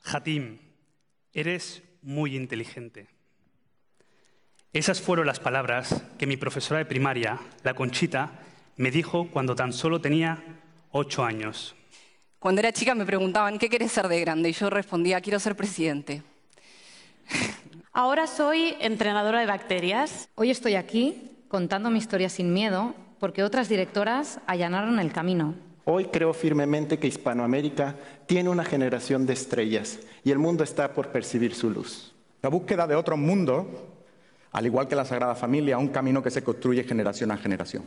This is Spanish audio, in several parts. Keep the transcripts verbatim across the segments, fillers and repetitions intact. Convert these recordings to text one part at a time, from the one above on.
Hatim, eres muy inteligente. Esas fueron las palabras que mi profesora de primaria, la Conchita, me dijo cuando tan solo tenía ocho años. Cuando era chica me preguntaban, ¿qué querés ser de grande? Y yo respondía, quiero ser presidente. Ahora soy entrenadora de bacterias. Hoy estoy aquí contando mi historia sin miedo porque otras directoras allanaron el camino. Hoy creo firmemente que Hispanoamérica tiene una generación de estrellas y el mundo está por percibir su luz. La búsqueda de otros mundos, al igual que la Sagrada Familia, un camino que se construye generación a generación.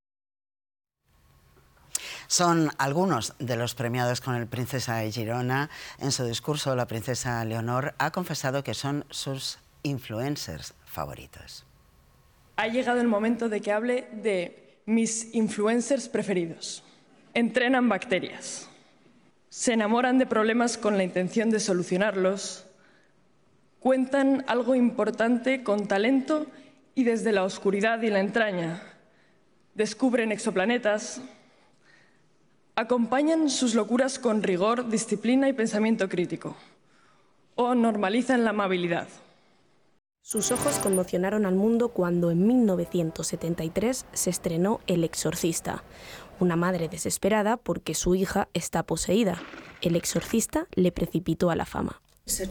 Son algunos de los premiados con el Princesa de Girona. En su discurso, la princesa Leonor ha confesado que son sus influencers favoritos. Ha llegado el momento de que hable de mis influencers preferidos. Entrenan bacterias. Se enamoran de problemas con la intención de solucionarlos. Cuentan algo importante con talento y desde la oscuridad y la entraña. Descubren exoplanetas. Acompañan sus locuras con rigor, disciplina y pensamiento crítico. O normalizan la amabilidad. Sus ojos conmocionaron al mundo cuando en mil novecientos setenta y tres se estrenó El Exorcista. Una madre desesperada porque su hija está poseída. El exorcista le precipitó a la fama.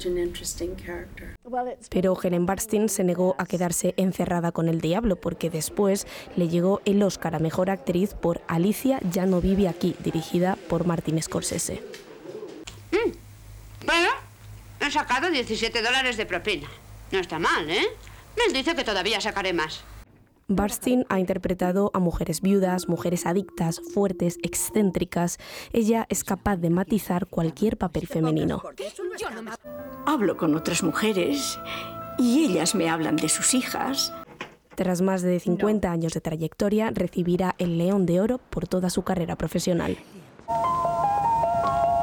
Pero Helen Burstyn se negó a quedarse encerrada con el diablo porque después le llegó el Oscar a Mejor Actriz por Alicia ya no vive aquí, dirigida por Martin Scorsese. Mm. Bueno, he sacado diecisiete dólares de propina. No está mal, ¿eh? Me dice que todavía sacaré más. Burstyn ha interpretado a mujeres viudas, mujeres adictas, fuertes, excéntricas. Ella es capaz de matizar cualquier papel femenino. Hablo con otras mujeres y ellas me hablan de sus hijas. Tras más de cincuenta años de trayectoria, recibirá el León de Oro por toda su carrera profesional.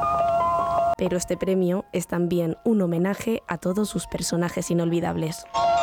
Pero este premio es también un homenaje a todos sus personajes inolvidables.